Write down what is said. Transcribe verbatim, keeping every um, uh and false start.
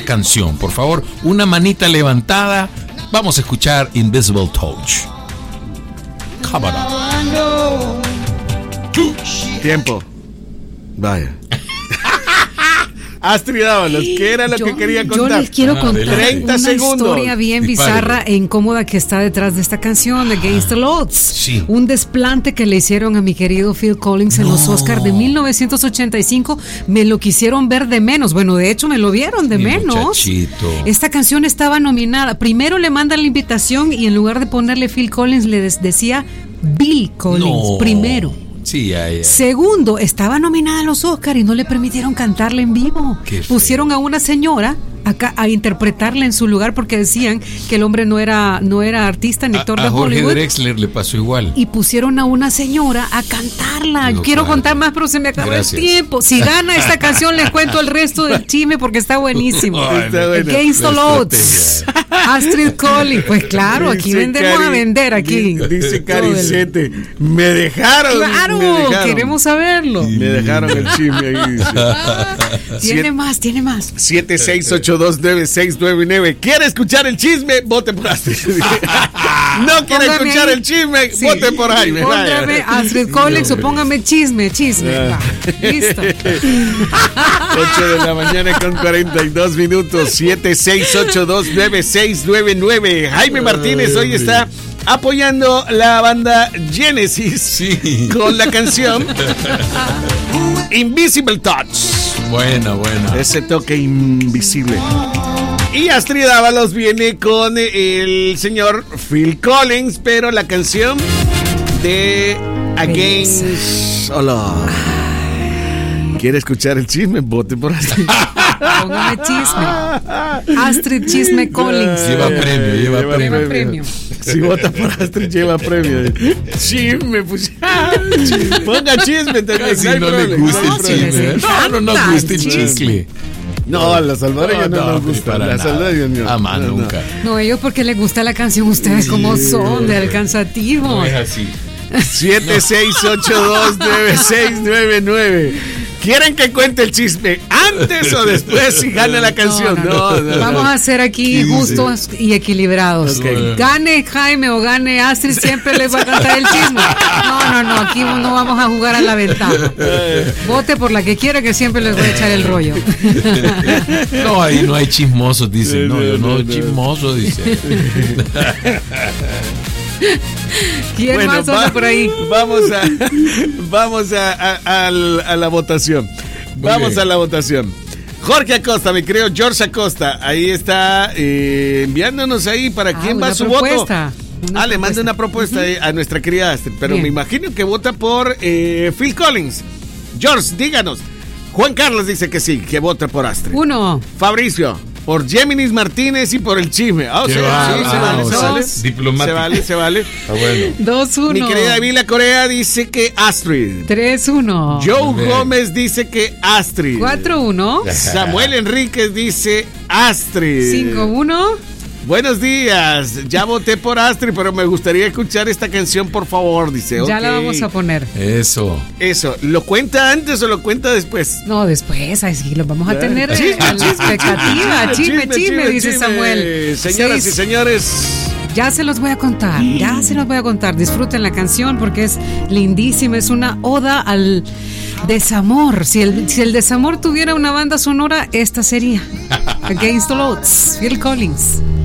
canción, por favor, una manita levantada. Vamos a escuchar Invisible Touch. Come on. Tiempo. Vaya. Astrid Dávalos, ¿qué era lo yo, que quería contar? Yo les quiero contar treinta una segundos. historia bien bizarra e incómoda que está detrás de esta canción de Against the Odds. Sí. Un desplante que le hicieron a mi querido Phil Collins en No. los Oscars de mil novecientos ochenta y cinco. Me lo quisieron ver de menos. Bueno, de hecho me lo vieron de Mi menos. muchachito. Esta canción estaba nominada. Primero le mandan la invitación y en lugar de ponerle Phil Collins le des- decía Bill Collins. No. Primero. Sí, ya, ya. Segundo, estaba nominada a los Oscars y no le permitieron cantarla en vivo. Qué Pusieron a una señora acá a interpretarla en su lugar porque decían que el hombre no era no era artista ni A, actor a de Jorge Hollywood. Drexler le pasó igual. Y pusieron a una señora a cantarla. No, Quiero claro. contar más, pero se me acabó Gracias. el tiempo. Si gana esta canción, les cuento el resto del chisme porque está buenísimo. Ay, Está bueno. Against the La Odds. estrategia. Astrid Collins. Pues claro, aquí Dice vendemos Cari- a vender aquí. di- Dice Todo el- Caricete, me dejaron. Claro, me dejaron. queremos saberlo. Me dejaron el chisme ahí. Dice. Tiene Siete- más, tiene más. siete seis ocho dos nueve seis nueve nueve. ¿Quiere escuchar el chisme? Vote por Astrid. No quiere Póngame escuchar ahí. el chisme, Sí. vote por Jaime. Póngame Astrid Collins o póngame chisme, chisme. Ah. Va, listo. ocho de la mañana con cuarenta y dos minutos. siete seis ocho dos nueve seis nueve nueve. Jaime Martínez hoy está apoyando la banda Genesis Sí. con la canción Invisible Touch. Buena, buena. Ese toque invisible. Y Astrid Dávalos viene con el señor Phil Collins, pero la canción de Against Hola. ¿Quiere escuchar el chisme? Vote por Astrid. Póngame chisme. Astrid Chisme Collins. Lleva premio, lleva Lleva premio. Lleva premio. Si vota por Astrid, lleva premio. Chisme, pues. Ponga chisme. te- Casi hay no le problema, gusta no el hay sí, problema. chisme. ¿eh? les No, no nos encanta gusta el el chisme. chicle. No, a la salvadoreña no, No, nos no, gusta. para La nada. salvadoreña no. Jamás, No, no. nunca. No, ellos porque les gusta la canción, ustedes como son, de alcanzativos. No es así. siete seis ocho dos nueve seis nueve nueve. ¿Quieren que cuente el chisme antes o después si gana la canción? No, no, no. Vamos a ser aquí justos y equilibrados. Ok. Gane Jaime o gane Astrid, siempre les va a cantar el chisme. No, no, no, aquí no vamos a jugar a la ventaja. Vote por la que quiera, que siempre les voy a echar el rollo. No, ahí no hay chismosos, dice. No, yo no, No, no, no. chismoso, dice. ¿Quién Bueno, más anda va- por ahí? Vamos a, vamos a, a- al- a la votación. Vamos bien. a la votación. Jorge Acosta, me creo, George Acosta, ahí está eh, enviándonos ahí para Ah, quién va una su propuesta. voto. Una ah, le manda propuesta. una propuesta eh, a nuestra querida Astrid, pero Bien. me imagino que vota por eh, Phil Collins. George, díganos. Juan Carlos dice que sí, que vota por Astrid. Uno. Fabricio, por Géminis Martínez y por el chisme. Ah, o Qué sea, va, sí, se ah, vale, o se sea, vale. diplomático. Se vale, se vale. Ah, bueno. Dos, uno. Mi querida Vila Corea dice que Astrid. Tres, uno. Joe Bien. Gómez dice que Astrid. Cuatro, uno. Samuel Enríquez dice Astrid. Cinco, uno. Buenos días. Ya voté por Astrid, pero me gustaría escuchar esta canción, por favor, dice. Ya Ok. la vamos a poner. Eso. Eso, ¿lo cuenta antes o lo cuenta después? No, después, ahí sí, lo vamos a tener eh, Chisme, a la chisme, expectativa. Chisme, chisme, dice chisme. Samuel. Señoras Seis. y señores. Ya se los voy a contar, ya se los voy a contar. Disfruten la canción porque es lindísima, es una oda al desamor. Si el, si el desamor tuviera una banda sonora, esta sería Against the Odds, Phil Collins.